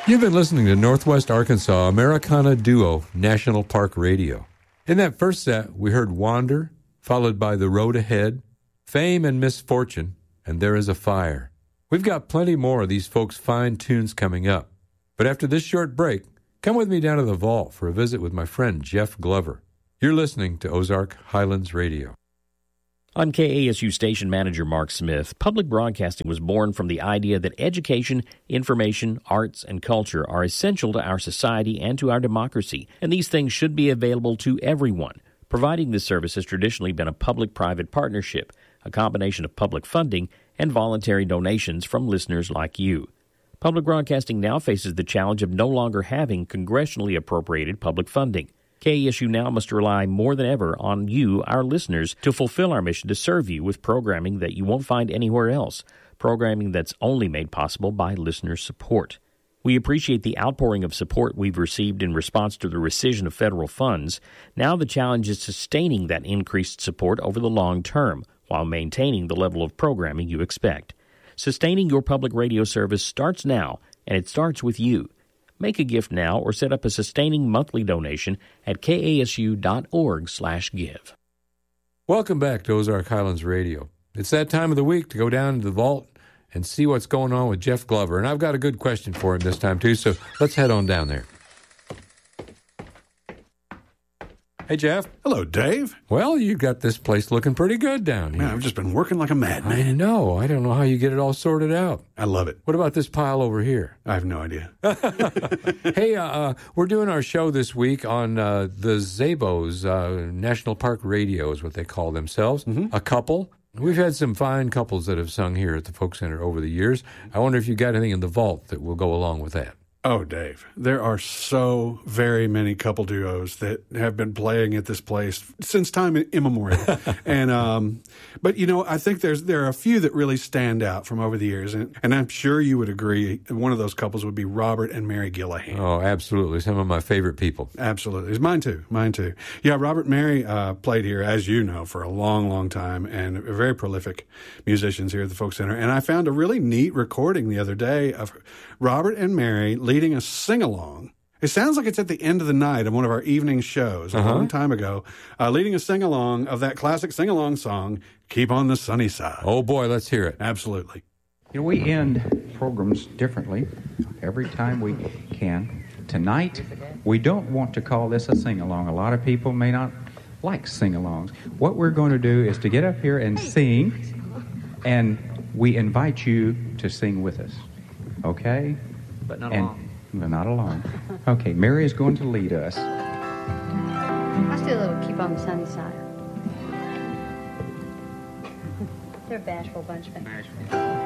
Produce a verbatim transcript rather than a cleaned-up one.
You've been listening to Northwest Arkansas Americana Duo National Park Radio. In that first set, we heard Wander, followed by The Road Ahead, Fame and Misfortune, and There Is a Fire. We've got plenty more of these folks' fine tunes coming up. But after this short break, come with me down to the vault for a visit with my friend Jeff Glover. You're listening to Ozark Highlands Radio. I'm K A S U station manager Mark Smith. Public broadcasting was born from the idea that education, information, arts, and culture are essential to our society and to our democracy, and these things should be available to everyone. Providing this service has traditionally been a public-private partnership, a combination of public funding and voluntary donations from listeners like you. Public broadcasting now faces the challenge of no longer having congressionally appropriated public funding. K A S U now must rely more than ever on you, our listeners, to fulfill our mission to serve you with programming that you won't find anywhere else, programming that's only made possible by listener support. We appreciate the outpouring of support we've received in response to the rescission of federal funds. Now the challenge is sustaining that increased support over the long term while maintaining the level of programming you expect. Sustaining your public radio service starts now, and it starts with you. Make a gift now or set up a sustaining monthly donation at kasu.org slash give. Welcome back to Ozark Highlands Radio. It's that time of the week to go down to the vault and see what's going on with Jeff Glover. And I've got a good question for him this time, too, so let's head on down there. Hey, Jeff. Hello, Dave. Well, you got this place looking pretty good down here. Man, I've just been working like a madman. I know. I don't know how you get it all sorted out. I love it. What about this pile over here? I have no idea. Hey, uh, uh, we're doing our show this week on uh, the Zabos, uh, National Park Radio is what they call themselves, mm-hmm. a couple. We've had some fine couples that have sung here at the Folk Center over the years. I wonder if you've got anything in the vault that will go along with that. Oh, Dave, there are so very many couple duos that have been playing at this place since time immemorial. and um, But, you know, I think there's there are a few that really stand out from over the years. And, and I'm sure you would agree one of those couples would be Robert and Mary Gillahan. Oh, absolutely. Some of my favorite people. Absolutely. It's mine, too. Mine, too. Yeah, Robert and Mary uh, played here, as you know, for a long, long time and are very prolific musicians here at the Folk Center. And I found a really neat recording the other day of Robert and Mary leading a sing-along. It sounds like it's at the end of the night of one of our evening shows a uh-huh. long time ago, uh, leading a sing-along of that classic sing-along song, Keep on the Sunny Side. Oh, boy, let's hear it. Absolutely. You know, we end programs differently every time we can. Tonight, we don't want to call this a sing-along. A lot of people may not like sing-alongs. What we're going to do is to get up here and sing, and we invite you to sing with us. Okay? But not and, alone. But not alone. Okay, Mary is going to lead us. Let's do a little Keep on the Sunny Side. They're a bashful bunch, but...